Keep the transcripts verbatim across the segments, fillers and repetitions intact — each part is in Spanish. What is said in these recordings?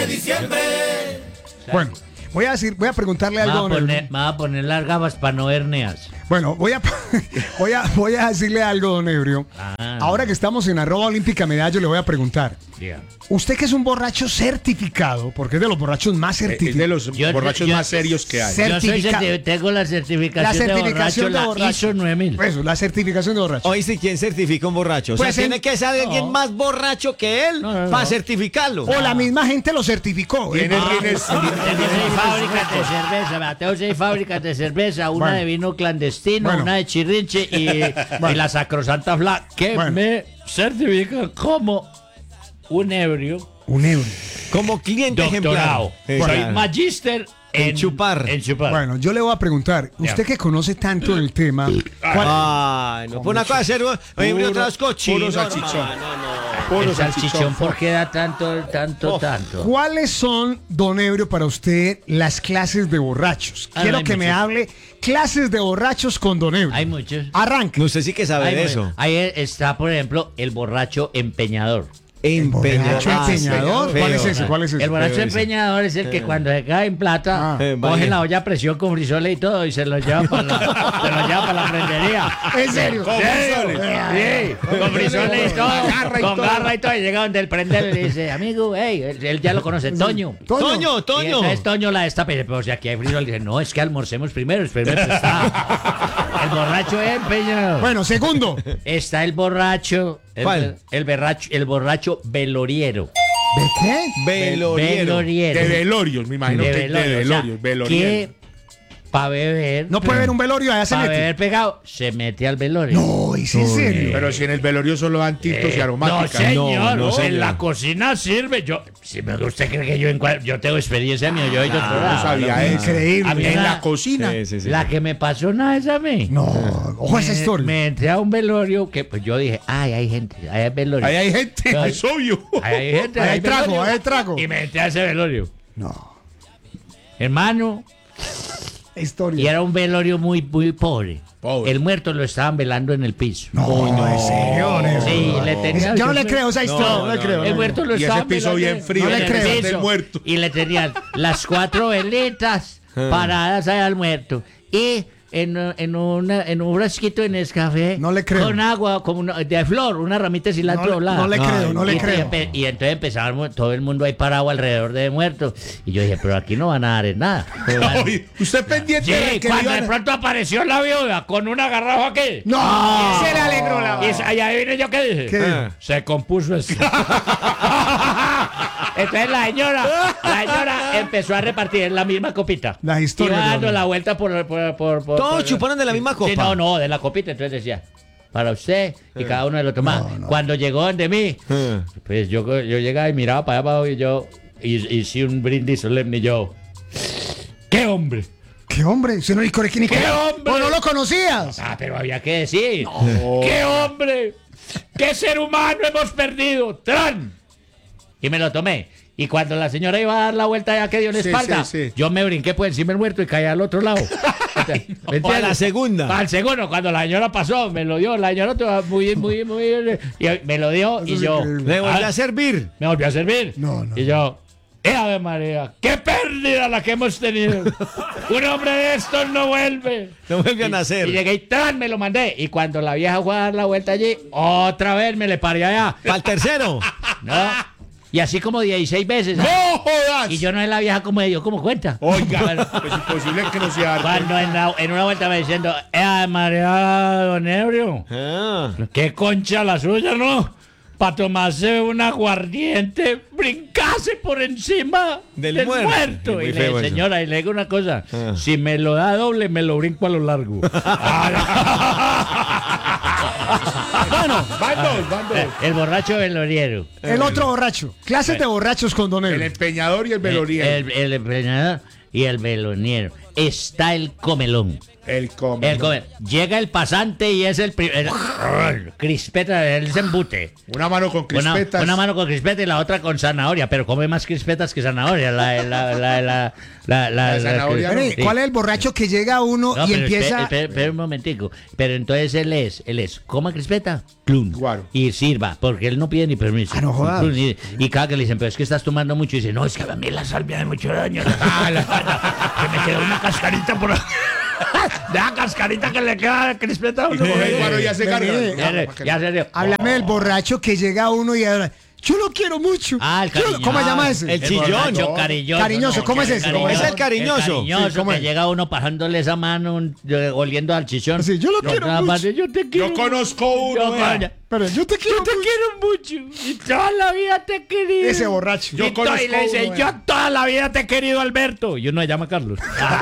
Bueno, voy a decir, voy a preguntarle Me algo. va a don poner, Ebrio. me va a poner las gafas para no hernias. Bueno, voy a, voy a, voy a decirle algo, don Ebrio. Ah. Ahora que estamos en arroba olímpica medallo, le voy a preguntar. Diga. Usted que es un borracho certificado, porque es de los borrachos más Es de certificados. los Yo- borrachos yo- más serios que hay. Cer- Yo soy Certifica- certi- tengo la certificación, La certificación de de borracho, borracho. la ISO nueve mil. Eso, la certificación de borracho. Oíste, ¿quién certifica un borracho? O sea, Pues en- tiene que ser alguien No. más borracho que él No, no, no. para certificarlo. O la misma gente lo certificó. Tiene Ah, Guinness- Tengo seis fábricas de cerveza, vea, tengo seis fábricas de cerveza, una Bueno. de vino clandestino, Bueno. una de chirrinche y, y la sacrosanta fla, que Bueno. me certifica como un ebrio Un euro. Como cliente doctorado. ejemplar. Soy Claro. magíster en, En chupar. En chupar. Bueno, yo le voy a preguntar, usted que conoce tanto el tema, ¿cuál- Ay, no. Por una cosa hacer oye, otra vez cochino. puro salchichón. hermano, no, no. Puro el salchichón, salchichón. ¿por qué da tanto, tanto, Oh. tanto? ¿cuáles son, don Ebrio, para usted las clases de borrachos? Ah, Quiero hay que me muchos. hable clases de borrachos con don Ebrio. Hay muchos. Arranque. No, usted sí que sabe Hay de mu- eso. Ahí está, por ejemplo, el borracho empeñador. ¿Borracho Ah, empeñador? feo, ¿Cuál es feo. ese? ¿Cuál es ese? El borracho Feo ese. empeñador es el que cuando se cae en plata, Ah. Eh, coge vale. la olla a presión con frisoles y todo y se lo lleva para la, se lo lleva para la prendería. ¿En serio? Con frisoles. Sí, con frisoles y todo, Garra y con todo. garra y todo. Y llega donde el prendedor y le dice, amigo, hey, él, él ya lo conoce, Toño. Toño, Y Toño. entonces Toño la destapa y dice, pero si aquí hay frisoles, dice, no, es que almorcemos primero, primero está el borracho empeñador. Bueno, segundo. Está el borracho, el, ¿Cuál? el borracho, el borracho veloriero. ¿De qué? Veloriero. Veloriero. De velorios, me imagino que de velorios, o sea, veloriero. que para beber, No puede haber un velorio, allá se para mete. beber pegado, se mete al velorio. No, ¿es en serio? Pero si en el velorio solo dan tintos y No, aromáticas. señor, No, no, en señor. la cocina sirve. Yo, si me usted cree que yo en cual- yo tengo experiencia mía, yo he ido Ah, no sabía eso. Increíble. A mí En la- la cocina. Sí, sí, sí. La que me pasó nada es a mí. No, ojo esa Me- historia. Me entré a un velorio que pues yo dije, ay, hay gente, hay velorio. Ahí hay gente, Ay. es obvio. Ahí hay gente, Ahí hay trago, velorio. ahí hay trago. Y me entré a ese velorio. No, Hermano, y historia. era un velorio muy, muy pobre. Pobre. El muerto lo estaban velando en el piso. No, no, en serio, don Ebrio. Sí, le tenía. Yo no le creo esa historia, no, le creo. El no. muerto lo Y ese estaban piso velando bien en- frío, No le en el creo. piso. del muerto. Y le tenían las cuatro velitas paradas ahí al muerto. Y en, en, una, en un frasquito de Nescafé. No le creo. Con agua, como una- de flor, una ramita de cilantro No, doblada. no le creo, Ay, no le y, creo. empe- y entonces empezaba todo el mundo ahí parado alrededor de muertos. Y yo dije, pero aquí no van a dar en nada. Oye, usted pendiente Sí, de que cuando le de iban- pronto apareció la viuda con una garrafa aquí. No, se le alegró la. Y allá vine yo qué dije. ¿Qué? Se compuso esto. Entonces la señora, la señora empezó a repartir en la misma copita. Las historias Iba de dando la- la vuelta por... por, por, por- Todos por- chuparon de la misma copa. Sí, no, no, de la copita. Entonces decía, para usted, y cada uno de lo tomaba. Cuando llegó donde mí, Eh. pues yo, yo llegaba y miraba para allá abajo y yo... Y hice un brindis solemne y yo... ¡Qué hombre! ¿Qué hombre? Si no le ni ¡Qué hombre! ¿O no lo conocías? Ah, pero había que decir. ¡Qué hombre! ¡Qué ser humano hemos perdido! ¡Tran! Y me lo tomé. Y cuando la señora iba a dar la vuelta ya que dio en Sí, espalda, sí, sí. yo me brinqué por encima del muerto y caí al otro lado. ¿Me Para la segunda. Para el segundo, cuando la señora pasó, me lo dio. La señora estaba muy, muy, muy... Y me lo dio y Eso es yo... increíble. Le volví Ah, a servir. me volvió a servir. No, no, Y yo, ¡eh, Ave María! ¡Qué pérdida la que hemos tenido! Un hombre de estos no vuelve. No vuelve a Y nacer. llegué y ¡tran! Me lo mandé. Y cuando la vieja fue a dar la vuelta allí, otra vez me le paré allá. Para el tercero. ¿No? Y así como dieciséis veces. ¡No jodas! Y yo no es la vieja como me dio como cuenta. Oiga, Bueno, es imposible que no sea cuando en, la- en una vuelta me diciendo, ¡eh, Ave María, don Ebrio! Ah. ¡Qué concha la suya, no! Para tomarse un aguardiente, brincase por encima Del del, muerto. muerto. Muy Y le feo dije, eso. señora, y le digo una cosa, Ah. si me lo da doble, me lo brinco a lo largo. Bueno, Van dos, van dos. El borracho veloriero. el otro borracho. Clases de borrachos con don El Ebrio. empeñador y el veloriero. El, el empeñador y el veloniero. Está el comelón. El come. El comer. Llega el pasante y es el primer. Crispeta, el embute. Una mano con Una, crispetas. una mano con crispeta y la otra con zanahoria, pero come más crispetas que zanahoria. La, la, la, la, la, La zanahoria no. Mire, ¿cuál es el borracho que llega uno No, y pero empieza? espera, espera, espera un momentico. Pero entonces él es, él es, coma crispeta, clun, Guaro. y sirva, porque él no pide ni permiso. Ah, no jodas. Clun, y, y cada que le dicen, pero es que estás tomando mucho, y dice, no, es que a mí la sal me hace mucho daño. Ah, la- que me quedó una cascarita por ahí. Deja cascarita que le queda de crispeta. Y coge el guaro y hace Vení, garganta. Ya, No, para que ya no. se dio. Háblame del borracho que llega uno y habla. Yo lo quiero mucho. Ah, el Yo lo- cariñoso. ¿Cómo se llama Ah, ese? el chillón. borracho No. cariñoso. Cariñoso, ¿cómo es ese? cariñoso. ¿Cómo es? Es el cariñoso. El cariñoso Sí, ¿cómo que es? llega uno pasándole esa mano, un- eh, oliendo al chichón. Sí, yo lo quiero nada más mucho. de, Yo te quiero. Yo conozco uno. Yo, vea. coña. Pero yo te quiero Yo te mucho. quiero mucho. Y toda la vida te he querido. Ese borracho. Yo y, to- y conozco le dice, uno, yo vea. toda la vida te he querido, Alberto. Y uno se llama Carlos.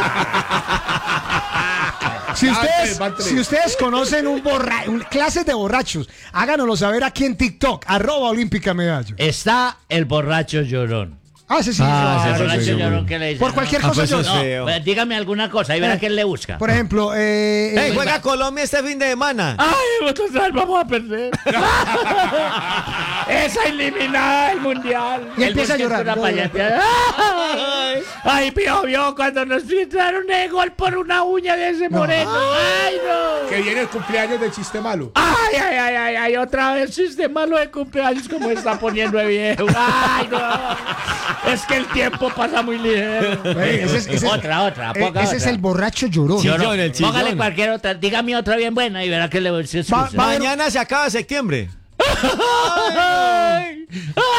Si Ah, ustedes, tres, van tres. si ustedes conocen un borra un- clases de borrachos, háganoslo saber aquí en TikTok, arroba olímpica medallo. Está el borracho llorón. Ah, ese sí. Ah, el ese borracho sí, llorón sí. que le dice. Por no, cualquier Ah, cosa pues yo. eso es feo. pues, dígame alguna cosa y verá quién le busca. Por ejemplo, eh, Hey, eh, juega Colombia este fin de semana. Ay, vosotros vamos a perder. Esa eliminada del mundial. Y empieza a El Bosque es llorar. una payaseada. Ay, ay, vio, vio cuando nos filtraron de gol por una uña de ese moreno. Ay, no. Que viene el cumpleaños de chiste malo. Ay, ay, ay, ay, ay, otra vez chiste malo de cumpleaños como está poniendo de viejo. Ay, no. Es que el tiempo pasa muy ligero. eh, ese es- ese es- otra, otra, eh, ponga ese es otra. el borracho llorón. Chillón, Llorón. el chillón. Póngale cualquier otra, dígame otra bien buena y verá que le voy a decir Va- excusa. va- Mañana se acaba septiembre. ¡Ay!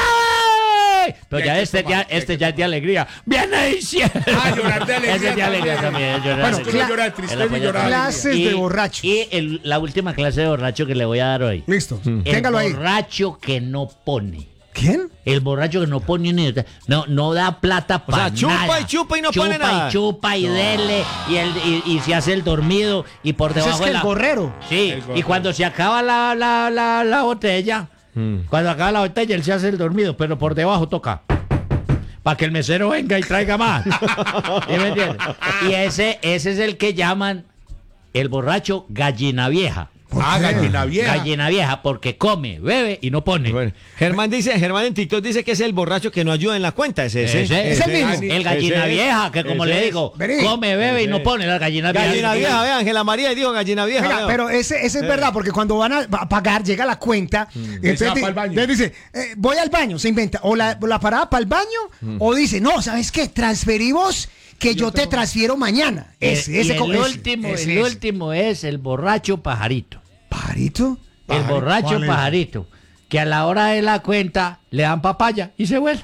¡Ay! Pero Y ya hay que este, tomar, ya, hay este que ya es de alegría. ¡Viene diciembre! Ah, llorar de alegría Ese es de alegría también. también. es llorar Bueno, de Es que alegría. no llora de Es la tristeza y polla llorar de también. Clases Y- de borrachos. Y el- la última clase de borracho que le voy a dar hoy. Listo. El Téngalo ahí. borracho que no pone. ¿Quién? El borracho que no pone ni no, no da plata O sea, para chupa nada. y chupa y no chupa pone nada. y chupa y dele y, el, y, y se hace el dormido y por Ese debajo es que de el la gorrero. Sí, El y gorrero. cuando se acaba la, la, la, la botella, cuando acaba la botella él se hace el dormido, pero por debajo toca. Para que el mesero venga y traiga más. ¿Sí me entiendes? Y ese, ese es el que llaman el borracho gallina vieja. Ah, gallina vieja. Gallina vieja porque come, bebe y no pone. Bueno, Germán dice, Germán en TikTok dice que es el borracho que no ayuda en la cuenta. Ese, ese. Ese, Es el mismo. el gallina Ese es. vieja, que como Ese le es. digo, Vení. come, bebe y no pone la gallina vieja. Gallina vieja, ve, Ángela María y dijo gallina vieja. Venga, veo. pero ese, ese es verdad, porque cuando van a, a pagar, llega la cuenta, y Él entonces, se va di- pa'l baño. entonces dice, eh, voy al baño, se inventa, o la, la parada para el baño, o dice, no, ¿sabes qué? Transferimos que yo te transfiero mañana. El, Ese, y ese, el co- ese, último, ese, el ese. último es el borracho pajarito. ¿Pajarito? El borracho ¿Cuál es? pajarito. Que a la hora de la cuenta le dan papaya y se vuelve.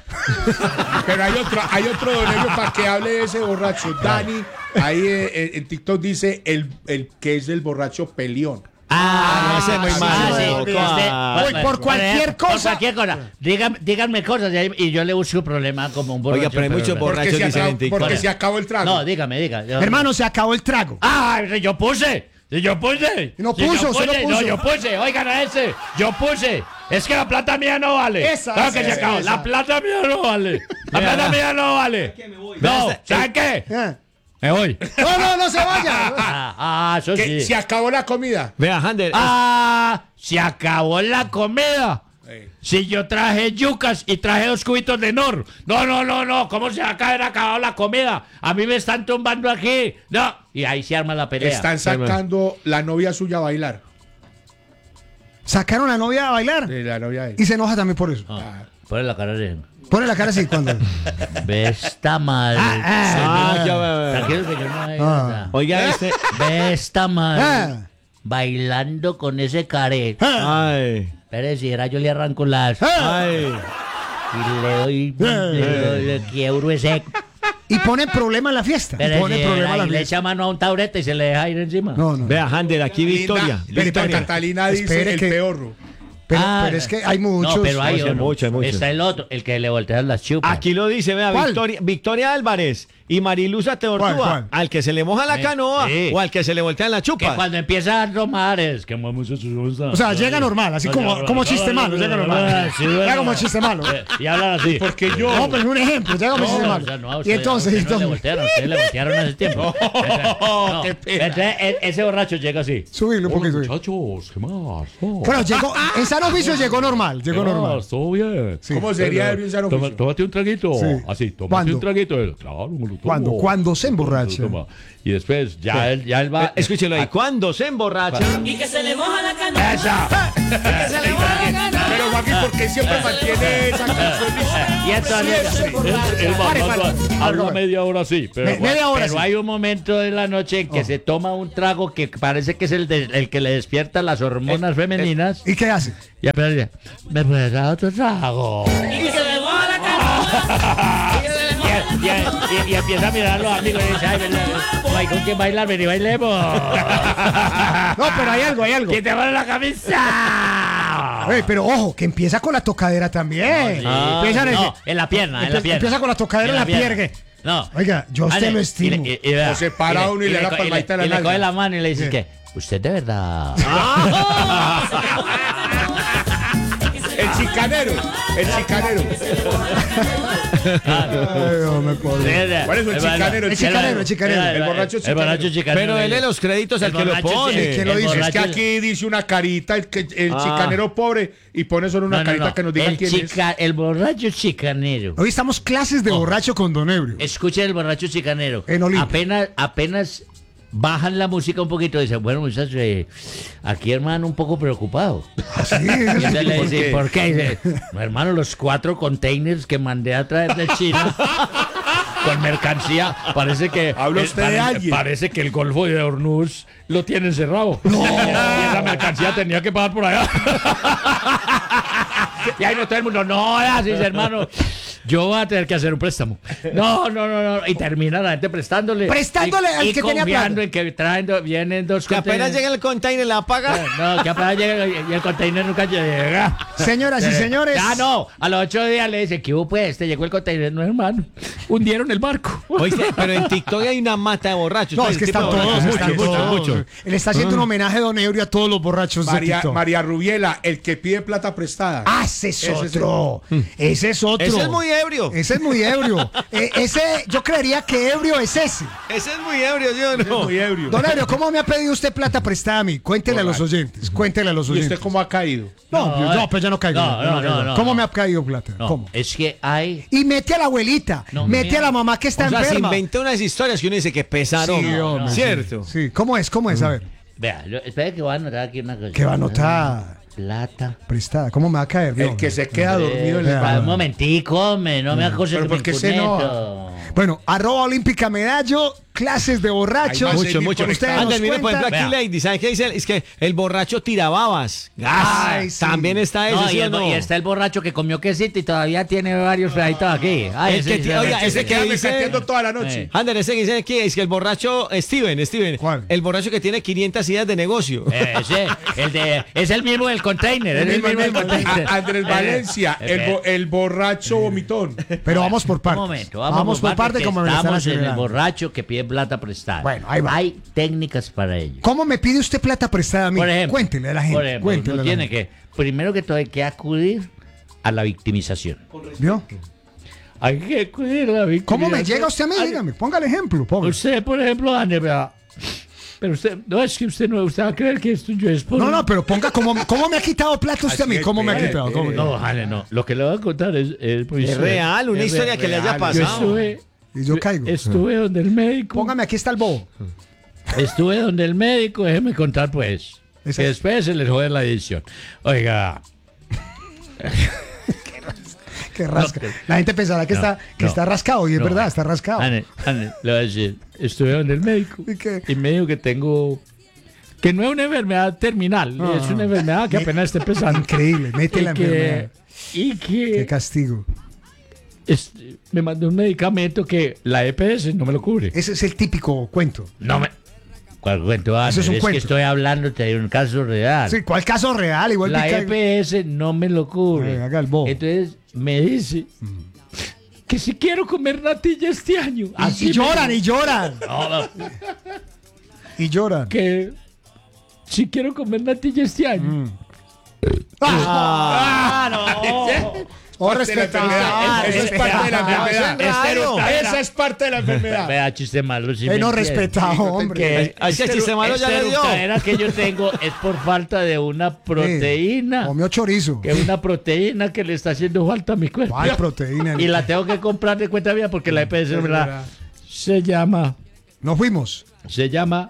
Pero hay otro, hay otro don Elio para que hable de ese borracho. Dani, ahí eh, en TikTok dice el, el que es el borracho peleón. Ah, ese es muy sí, malo, sí. Coa. Usted- Uy, por cualquier Por cosa. cualquier cosa. Dígame, díganme cosas y, ahí- y yo le busco problema como un borracho. Oiga, pero hay muchos pero- borrachos. Porque, se dicen acabó, en TikTok. porque se acabó el trago. No, dígame, diga. Yo- Hermano, se acabó el trago. ¡Ah! si yo puse. Si yo puse. No Si yo puso, usted no puse, puso. No, yo puse. Oigan a ese. Yo puse. Es que la plata mía no vale. Esa, Claro que esa, se acabó. esa. La plata mía no vale. La plata mía no vale. No, ¿saben qué? Ah. Me voy. No, no, no se vaya. Ah, ah, eso Que sí. se acabó la comida. Vea, Hander. Ah, se acabó la comida. Eh, Si yo traje yucas y traje dos cubitos de nor. No, no, no, no. ¿Cómo se va a haber acabado la comida? A mí me están tumbando aquí. No. Y ahí se arma la pelea. Están sacando la novia suya a bailar. Sacaron a la novia a bailar Eh, La novia de y se enoja también por eso. Ah, ponle la cara de... Pone la cara así cuando. Ve esta madre. Ah, ah. Ah, ya veo. Tranquilo que yo no hay Ah. nada. Oiga, este. Ve esta madre. Ah. Bailando con ese caret. Ah. Ay. Pero si era yo le arranco las... Ah. Ay. Y le doy... Le, doy- le quiebro ese... Y pone problema en la fiesta. Pero Pone si problema en era- la y le fiesta. echa mano a un taurete y se le deja ir encima. No, no. Vea, Hander, aquí Victoria. Linda, Victoria. Catalina dice Espere el que- peorro. Pero, Ah, pero es que hay muchos. No, pero hay Muchos, otro. muchos, muchos. Está el otro, el que le voltean las chupas. Aquí lo dice, vea, ¿Cuál? Victoria, Victoria Álvarez y Marilusa Teortúa, ¿Cuál, cuál? al que se le moja la Sí, canoa sí. o al que se le voltean las Que chupas. cuando empieza a tomar es que muy muchachos, ¿cómo están? O sea, llega normal, así como, como chiste malo, llega normal. Sí, bueno. Llega como chiste malo. Eh, Y hablan así. Porque yo. No, pero es un ejemplo, llega como No, chiste o malo. sea, no, a Y usted- entonces, a usted no le entonces, voltearon, a usted le voltearon hace tiempo. No, qué pena. entonces, e- ese borracho llega así. subirlo un poquito. Muchachos, ¿qué más? Oh. Bueno, llegó, en San Oficio llegó normal, llegó ¿Qué normal. más? ¿Todo bien? ¿Cómo sería Pero, el San toma- Oficio? Tómate un traguito. Sí. Así, tómate ¿Cuándo? un traguito. Eh, Claro, me lo tomo. ¿Cuándo? Cuando se emborracha. Toma. Y después, ya él, ya él va. Eh, Escúchelo ahí, cuando se emborracha. Y que se le moja la canoa. ¡Esa! Pero Joaquín, porque siempre mantiene esa canción. Y entonces, Él va Pare, hablando, pare. habla Pare. media hora así. Pero, Me- media hora pero sí. hay un momento de la noche en que se toma un trago que parece que es el, de- el que le despierta las hormonas femeninas. ¿Y qué hace? Y apenas dice, ¿me puedes dar otro trago? Y que se le moja la canoa. Y que se le moja la Y, y- y- y empieza a mirar a los amigos y dice, ay, no hay con quién bailar, ven y bailemos. No, pero hay algo, hay algo. ¡Quítemelo la camisa! Ey, pero ojo, que empieza con la tocadera también. Ah, Empiezan a decir- no, en la pierna, en la Empieza- pierna. empieza con la tocadera en la pierna. No. Oiga, yo a usted Vale, lo y estimo. le- y- y vea, O se para uno y le da co- palmadita en la y le nalga. coge la mano y le dice Sí. que usted de verdad. El chicanero. El chicanero. Ay, hombre, pobre. ¿Cuál es el chicanero? El chicanero, el chicanero. El borracho El borracho chicanero. Pero él los créditos al El que lo borracho pone. sí, ¿Quién lo el dice? Es borracho- que aquí dice una carita, el, que, el Ah. chicanero pobre, y pone solo una No, no, carita no. que nos diga el quién chica- El borracho chicanero. Hoy estamos clases de borracho con Don Ebrio. Escuchen el borracho chicanero. En Olimpia. Apenas, apenas bajan la música un poquito y dicen, bueno, muchachos, eh, aquí hermano un poco preocupado. Sí, Y entonces le ¿Por dice, qué? ¿por qué? Y dice, no, hermano, los cuatro containers que mandé a traer de China con mercancía, parece que ¿Habla eh, usted de pare- alguien? parece que el Golfo de Hormuz lo tiene encerrado. Y esa mercancía tenía que pagar por allá. Y ahí no todo el mundo, no, así hermano. Yo voy a tener que hacer un préstamo. No, no, no, no. Y termina la gente prestándole. Prestándole y, al y que tenía confiando plata. en que traen, do- vienen dos Que apenas containers. llega el container, la apaga. No, que apenas llega y el container nunca llega. Señoras y señores. Ah, no. A los ocho días le dice, ¿qué hubo pues? Te llegó el container. No, hermano. Hundieron el barco. Oíste, pero en TikTok hay una mata de borrachos. No, Pues, es que tipo están de todos, borrachos, están muchos, todos. muchos. Él está haciendo un homenaje a Don Ebrio a todos los borrachos de María, TikTok. María Rubiela, el que pide plata prestada. Ah, ese es Ese es otro. Ese es otro. Ese es muy ebrio. Ese es muy ebrio. Eh, ese, yo creería que ebrio es ese. Ese es muy ebrio, ¿sí o Es no? muy ebrio. Don Ebrio, ¿cómo me ha pedido usted plata prestada a mí? Cuéntele a los oyentes. Cuéntele a los ¿Y usted oyentes. cómo ha caído? No, No, yo- no, eh. pues ya no caigo. No, no, no, no, ¿Cómo no. me ha caído plata? No, ¿Cómo? es que hay... Y mete a la abuelita, No, mete mira. a la mamá que está O sea, se enferma. inventó unas historias que uno dice que pesaron. Sí, hombre, ¿Cierto? Sí, ¿cómo es? ¿Cómo es? A ver, Vea, yo, espera que voy a anotar aquí una cosa. ¿qué va a anotar? Plata. Prestada. ¿Cómo me va a caer? El No, que no. se queda dormido en vea. el Pa- bar. un momentico, hombre, no me acuse Pero que ¿por me qué se incuneto. Bueno, arroba olímpica medallo, clases de borrachos. Hay más Mucho, seguir mucho. conectados. Ustedes nos Antes, mire, por ejemplo, cuentan. aquí Lady, ¿saben qué dice? Es que el borracho tirababas. Gas. Ay, sí. También está ese, No, ¿sí y, o el- no? y está el borracho que comió quesito y todavía tiene varios pedacitos aquí. Ay, El ese que sí ti- se oiga, ve. ese Se que queda dice- mecateando toda la noche. Eh. Ander, ese que dice aquí es que el borracho Steven, Steven. ¿Cuál? El borracho que tiene quinientas ideas de negocio. Ese, el de, es el mismo del container. Es el mismo del container. A- Andrés Valencia, Eh, el, bo- el borracho vomitón. Pero vamos por Un partes. momento, vamos, por partes que como me lo están estamos en el acelerando. borracho que pide plata prestada. Bueno, ahí va. Hay técnicas para ello. ¿Cómo me pide usted plata prestada a mí? Por ejemplo, Cuéntele a la gente. por ejemplo, cuéntele uno a la tiene gente. que, primero que todo, hay que acudir a la victimización. ¿Vio? Hay que acudir a la victimización. ¿Cómo me llega usted a mí? Ay, Dígame, ponga el ejemplo. Ponga. Usted, por ejemplo, Daniel, vea, pero usted, no es que usted no, usted va a creer que esto yo es por... No, no, pero ponga cómo, cómo me ha quitado plata usted a mí. Así es, ¿Cómo me ha espere, quitado? ¿Cómo? espere. No, Jale, no. Lo que le voy a contar es... Es, muy Es serio. real, una Es historia que le haya real. Yo pasado. estuve... Y yo caigo. Estuve donde el médico... Póngame, aquí está el bobo. Estuve donde el médico, déjeme contar pues. Esa- Que después se les jode la edición. Oiga, Que rasca. No, La gente pensará que, no, está, que no, está rascado y es no. verdad, está rascado. Ane, Ane, le voy a decir, estuve donde el médico ¿Y qué? y me dijo que tengo... Que no es una enfermedad terminal, Ah. es una enfermedad que Me- apenas esté empezando. Increíble, mete Y la que, enfermedad. y Qué que castigo. es- me mandó un medicamento que la E P S no me lo cubre. Ese es el típico cuento. No me... ¿Cuál cuento? Ah, Eso es un es cuento. que estoy hablándote de un caso real. Sí, ¿cuál caso real? Igual La pica- E P S no me lo cubre. Ay, haga el bobo. Entonces me dice que si quiero comer natilla este año. Y, Así y me- lloran, y lloran. No, no, Y lloran. que si quiero comer natilla este año. Ah, no. Oh, Parte de la respetado. enfermedad. Eso es parte de la enfermedad. raro. Esa es parte de la enfermedad. Vea, chiste malo. Si Eh, no, respetado, hombre. Ay, sí, el chiste malo ya le dio. La que yo tengo es por falta de una proteína. Comió chorizo. Que es una proteína que le está haciendo falta a mi cuerpo. ¿Cuál proteína? Y la tengo que comprar de cuenta mía porque la E P S me la- se llama, Nos fuimos. se llama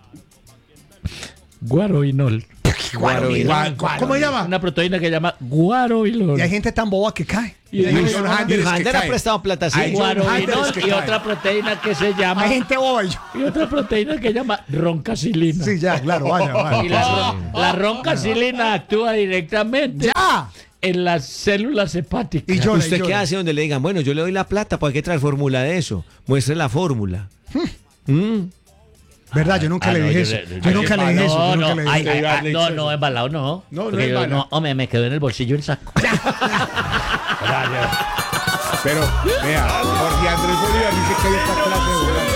guaroinol. Guau, ¿Cómo se llama? Una proteína que se llama guaroinol. Y hay gente tan boba que cae. Y Hay hay John Handers que Jander ha cae. prestado plata, sí. Ay, John guaroinol Handers que y cae. otra proteína que se llama Hay gente boba. y yo- y otra proteína que se llama roncacilina. Sí, ya, claro, vaya, Y vaya. la, la roncacilina actúa directamente ¡Ya! en las células hepáticas. Y llora, y ¿Usted qué llora. hace donde le digan, bueno, yo le doy la plata, pues hay que traer fórmula de eso? Muestre la fórmula. Mm. ¿Verdad? Yo nunca Ah, le no, dije yo eso. le- Yo nunca le dije eso. No, yo nunca no, le ay, dije ay, eso. ay, no, no, embalado no. No, no Porque yo- embalado. no, hombre, me quedó en el bolsillo el saco. Pero, vea, Jorge Andrés Bolívar dice que hay otra clase de borracho.